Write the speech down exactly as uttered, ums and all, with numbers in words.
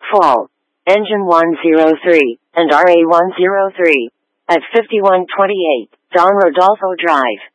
Fall. Engine one oh three, and R A one oh three. At fifty-one twenty-eight, Don Rodolfo Drive.